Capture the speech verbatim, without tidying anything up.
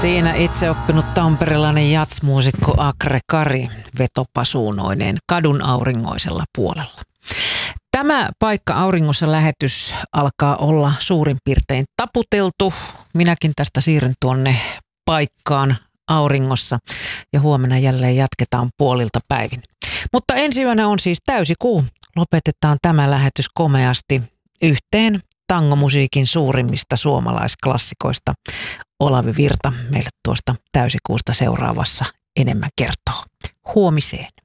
Siinä itse oppinut tamperelainen jatsmuusikko Akre Kari vetopasuunoineen kadun auringoisella puolella. Tämä Paikka auringossa lähetys alkaa olla suurin piirtein taputeltu. Minäkin tästä siirryn tuonne Paikkaan auringossa ja huomenna jälleen jatketaan puolilta päivin. Mutta ensi yönä on siis täysikuu. Lopetetaan tämä lähetys komeasti yhteen tangomusiikin suurimmista suomalaisklassikoista. Olavi Virta meille tuosta täysikuusta seuraavassa enemmän kertoo. Huomiseen.